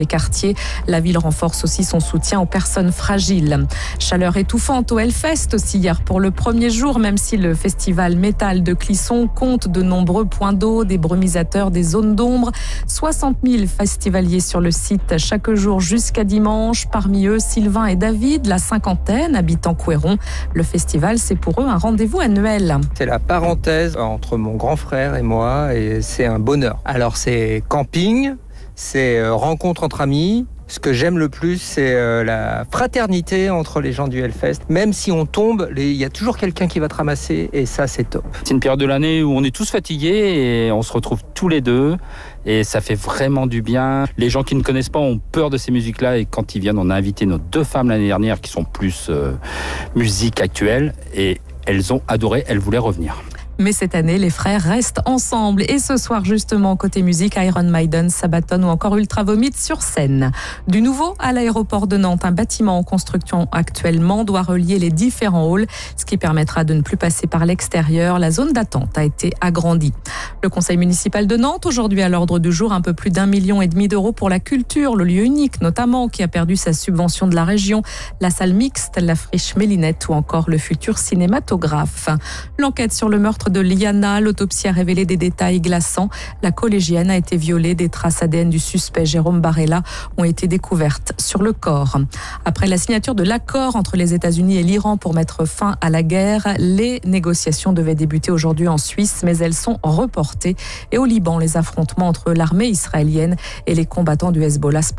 les quartiers. La ville renforce aussi son soutien aux personnes fragiles. Chaleur étouffante au Hellfest aussi hier pour le premier jour, même si le festival métal de Clisson compte de nombreux points d'eau, des brumisateurs, des zones d'ombre. 60 000 festivaliers sur le site chaque jour jusqu'à dimanche. Parmi eux, Sylvain et David, la cinquantaine, habitant Couëron. Le festival, c'est pour eux un rendez-vous annuel. C'est la parenthèse entre mon grand frère et moi et c'est un bonheur. Alors c'est camping, c'est rencontre entre amis. Ce que j'aime le plus, c'est la fraternité entre les gens du Hellfest. Même si on tombe, il y a toujours quelqu'un qui va te ramasser et ça, c'est top. C'est une période de l'année où on est tous fatigués et on se retrouve tous les deux et ça fait vraiment du bien. Les gens qui ne connaissent pas ont peur de ces musiques-là et quand ils viennent, on a invité nos 2 femmes l'année dernière qui sont plus musique actuelle et elles ont adoré, elles voulaient revenir. Mais cette année, les frères restent ensemble. Et ce soir, justement, côté musique, Iron Maiden, Sabaton ou encore Ultra Vomit sur scène. Du nouveau à l'aéroport de Nantes, un bâtiment en construction actuellement doit relier les différents halls, ce qui permettra de ne plus passer par l'extérieur. La zone d'attente a été agrandie. Le conseil municipal de Nantes, aujourd'hui à l'ordre du jour, un peu plus d'1,5 million d'euros pour la culture, le lieu unique notamment, qui a perdu sa subvention de la région, la salle mixte, la friche Mélinette ou encore le futur cinématographe. L'enquête sur le meurtre de Liana, l'autopsie a révélé des détails glaçants. La collégienne a été violée. Des traces ADN du suspect Jérôme Barella ont été découvertes sur le corps. Après la signature de l'accord entre les États-Unis et l'Iran pour mettre fin à la guerre, les négociations devaient débuter aujourd'hui en Suisse, mais elles sont reportées. Et au Liban, les affrontements entre l'armée israélienne et les combattants du Hezbollah